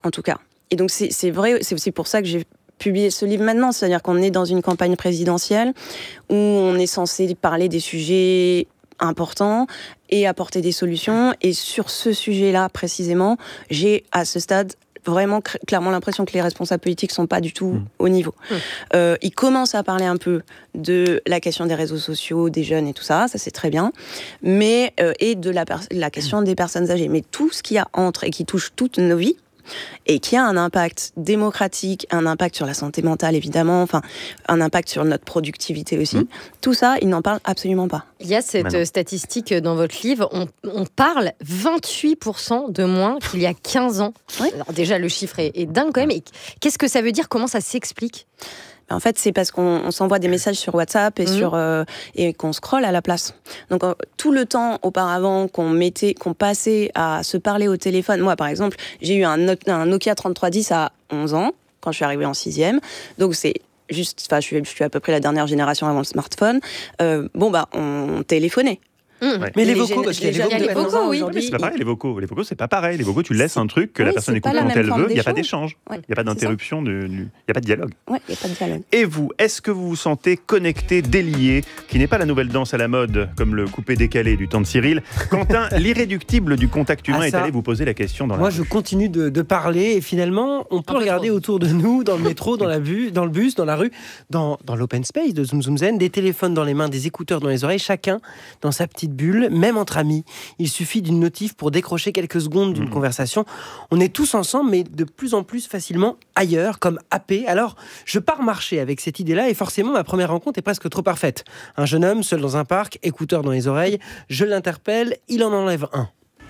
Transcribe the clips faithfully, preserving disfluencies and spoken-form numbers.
en tout cas. Et donc, c'est, c'est vrai, c'est aussi pour ça que j'ai publié ce livre maintenant. C'est-à-dire qu'on est dans une campagne présidentielle où on est censé parler des sujets importants et apporter des solutions. Et sur ce sujet-là, précisément, j'ai, à ce stade, vraiment cr- clairement l'impression que les responsables politiques sont pas du tout mmh. au niveau. Mmh. Euh, ils commencent à parler un peu de la question des réseaux sociaux, des jeunes et tout ça, ça c'est très bien, mais euh, et de la, per- la question des personnes âgées. Mais tout ce qu'il y a entre et qui touche toutes nos vies, et qui a un impact démocratique, un impact sur la santé mentale évidemment, enfin un impact sur notre productivité aussi. Mmh. Tout ça, ils n'en parlent absolument pas. Il y a cette Maintenant. statistique dans votre livre, on, on parle vingt-huit pour cent de moins qu'il y a quinze ans. Oui. Alors déjà, le chiffre est, est dingue quand même. Et qu'est-ce que ça veut dire ? Comment ça s'explique ? En fait, c'est parce qu'on on s'envoie des messages sur WhatsApp et, mmh. sur, euh, et qu'on scrolle à la place. Donc, euh, tout le temps auparavant qu'on mettait, qu'on passait à se parler au téléphone. Moi, par exemple, j'ai eu un, un Nokia trente-trois dix à onze ans, quand je suis arrivée en sixième. Donc, c'est juste, enfin, je suis, je suis à peu près la dernière génération avant le smartphone. Euh, bon, bah, on téléphonait. Mmh. Ouais. Mais les, les vocaux, gén- parce qu'il y a les vocaux, vocaux oui. Mais c'est pas pareil, les vocaux. Les vocaux, c'est pas pareil. Les vocaux, tu laisses un truc que oui, la personne écoute quand elle veut. Il n'y a pas d'échange. Il ouais, n'y a pas d'interruption. Il n'y a pas de dialogue. Oui, il n'y a pas de dialogue. Et vous, est-ce que vous vous sentez connecté, délié, qui n'est pas la nouvelle danse à la mode, comme le coupé-décalé du temps de Cyril ? Quentin, l'irréductible du contact humain, ah, est allé vous poser la question dans la Moi, je continue de, de parler et finalement, on peut regarder autour de nous, dans le métro, dans, la bu- dans le bus, dans la rue, dans, dans l'open space de Zoom Zoom Zen, des téléphones dans les mains, des écouteurs dans les oreilles, chacun dans sa petite bulle, même entre amis. Il suffit d'une notif pour décrocher quelques secondes d'une mmh. conversation. On est tous ensemble, mais de plus en plus facilement ailleurs, comme happés. Alors, je pars marcher avec cette idée-là et forcément, ma première rencontre est presque trop parfaite. Un jeune homme, seul dans un parc, écouteurs dans les oreilles, je l'interpelle, il en enlève un.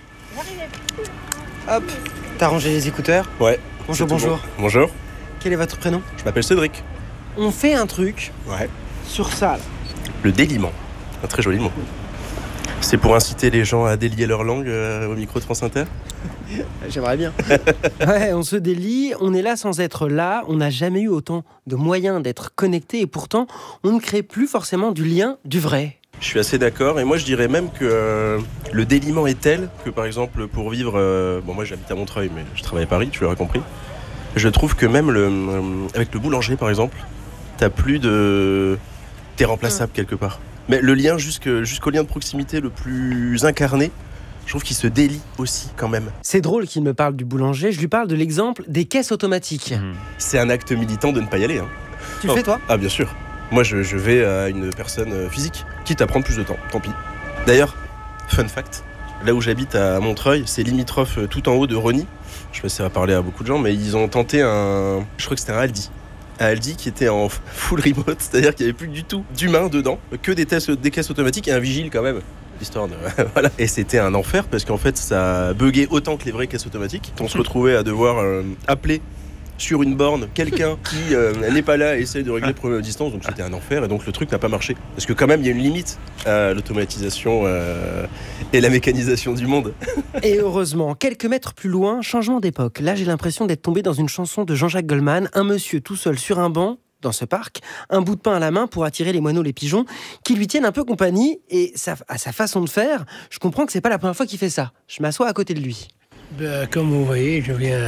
Hop, t'as rangé les écouteurs ? Ouais. Bonjour, bonjour. Bon. Bonjour. Quel est votre prénom ? Je m'appelle Cédric. On fait un truc ouais. sur ça, là. Le déliement. Un très joli mot. C'est pour inciter les gens à délier leur langue euh, au micro de France Inter ? J'aimerais bien. Ouais, on se délie, on est là sans être là, on n'a jamais eu autant de moyens d'être connectés et pourtant, on ne crée plus forcément du lien, du vrai. Je suis assez d'accord et moi je dirais même que euh, le déliement est tel que par exemple pour vivre... Euh, bon moi j'habite à Montreuil mais je travaille à Paris, tu l'auras compris. Je trouve que même le, euh, avec le boulanger par exemple, t'as plus de... T'es remplaçable mmh. quelque part. Mais le lien jusque, jusqu'au lien de proximité le plus incarné, je trouve qu'il se délie aussi quand même. C'est drôle qu'il me parle du boulanger, je lui parle de l'exemple des caisses automatiques. Mmh. C'est un acte militant de ne pas y aller. Hein. Tu le oh. fais toi ? Ah bien sûr. Moi je, je vais à une personne physique, quitte à prendre plus de temps, tant pis. D'ailleurs, fun fact, là où j'habite à Montreuil, c'est limitrophe tout en haut de Rosny. Je sais pas si ça va parler à beaucoup de gens, mais ils ont tenté un... Je crois que c'était un Aldi. À Aldi qui était en full remote, c'est-à-dire qu'il n'y avait plus du tout d'humains dedans, que des, tests, des caisses automatiques et un vigile quand même, histoire de... voilà. Et c'était un enfer parce qu'en fait ça buguait autant que les vraies caisses automatiques. On se retrouvait à devoir euh, appeler sur une borne quelqu'un qui euh, n'est pas là et essaye de régler le problème à distance, donc c'était un enfer et donc le truc n'a pas marché. Parce que quand même il y a une limite à l'automatisation euh, et la mécanisation du monde. Et heureusement, quelques mètres plus loin, changement d'époque. Là j'ai l'impression d'être tombé dans une chanson de Jean-Jacques Goldman, un monsieur tout seul sur un banc, dans ce parc, un bout de pain à la main pour attirer les moineaux, les pigeons, qui lui tiennent un peu compagnie et sa, à sa façon de faire, je comprends que c'est pas la première fois qu'il fait ça. Je m'assois à côté de lui. Ben, comme vous voyez, je viens...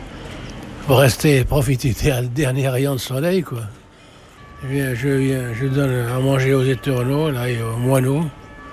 Pour rester, profiter des derniers rayons de soleil, quoi. Je viens, je viens, je donne à manger aux éternaux, là, et aux moineaux.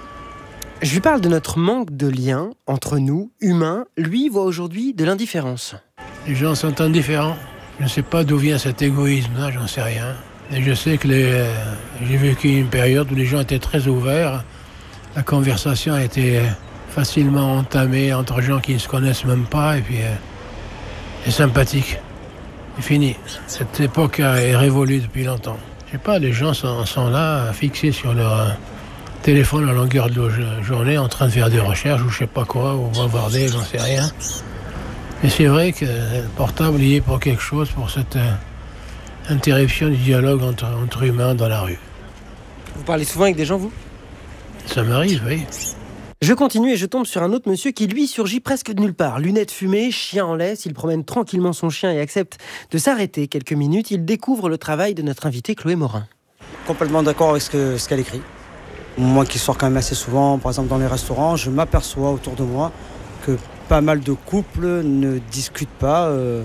Je lui parle de notre manque de lien entre nous, humains. Lui voit aujourd'hui de l'indifférence. Les gens sont indifférents. Je ne sais pas d'où vient cet égoïsme-là, j'en sais rien. Et je sais que les, euh, j'ai vécu une période où les gens étaient très ouverts. La conversation a été facilement entamée entre gens qui ne se connaissent même pas, et puis... Euh, c'est sympathique. C'est fini. Cette époque est révolue depuis longtemps. Je sais pas, les gens sont, sont là, fixés sur leur téléphone à longueur de journée, en train de faire des recherches ou je sais pas quoi, ou bavarder, j'en sais rien. Mais c'est vrai que le portable y est pour quelque chose, pour cette euh, interruption du dialogue entre, entre humains dans la rue. Vous parlez souvent avec des gens, vous ? Ça m'arrive, oui. Je continue et je tombe sur un autre monsieur qui, lui, surgit presque de nulle part. Lunettes fumées, chien en laisse, il promène tranquillement son chien et accepte de s'arrêter quelques minutes. Il découvre le travail de notre invitée Chloé Morin. Complètement d'accord avec ce, que, ce qu'elle écrit. Moi qui sors quand même assez souvent, par exemple dans les restaurants, je m'aperçois autour de moi que pas mal de couples ne discutent pas euh,